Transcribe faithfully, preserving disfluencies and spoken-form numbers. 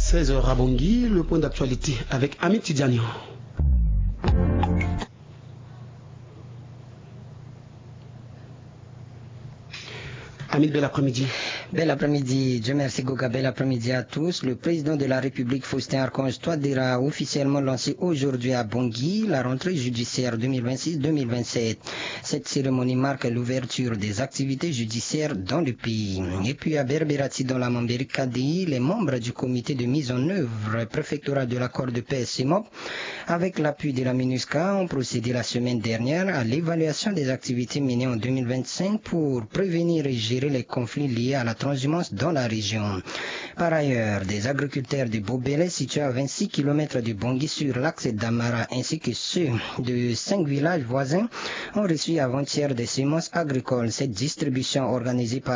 seize heures à Bangui, le point d'actualité avec Amit Tidjani. Amit, bel après-midi. Bel après-midi, Dieu merci Goga, bel après-midi à tous. Le président de la République, Faustin Archange Touadéra, a officiellement lancé aujourd'hui à Bangui la rentrée judiciaire deux mille vingt-six deux mille vingt-sept. Cette cérémonie marque l'ouverture des activités judiciaires dans le pays. Et puis à Berberati, dans la Mambéry K D I, les membres du comité de mise en œuvre préfectoral de l'accord de paix C M O P, avec l'appui de la MINUSCA, ont procédé la semaine dernière à l'évaluation des activités menées en deux mille vingt-cinq pour prévenir et gérer les conflits liés à la transhumance dans la région. Par ailleurs, des agriculteurs de Bobélé, situés à vingt-six kilomètres de Bangui sur l'axe d'Amara, ainsi que ceux de cinq villages voisins, ont reçu avant-hier des semences agricoles. Cette distribution organisée par